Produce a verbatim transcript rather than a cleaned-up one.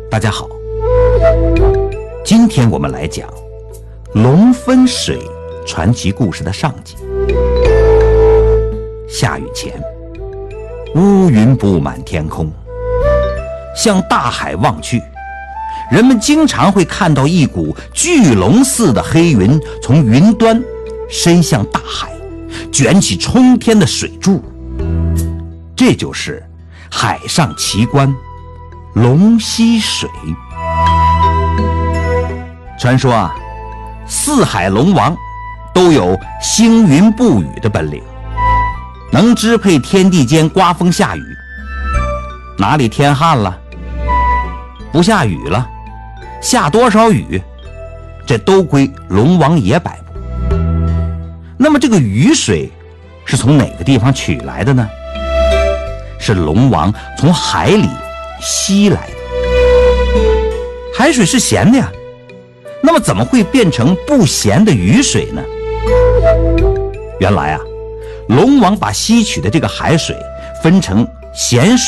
大家好，今天我们来讲龙分水传奇故事的上集。下雨前，乌云布满天空，向大海望去，人们经常会看到一股巨龙似的黑云从云端伸向大海，卷起冲天的水柱。这就是海上奇观龙吸水。传说啊，四海龙王都有兴云布雨的本领，能支配天地间刮风下雨。哪里天旱了，不下雨了，下多少雨，这都归龙王爷摆布。那么这个雨水是从哪个地方取来的呢？是龙王从海里吸来的。海水是咸的呀，那么怎么会变成不咸的雨水呢？原来啊，龙王把吸取的这个海水分成咸水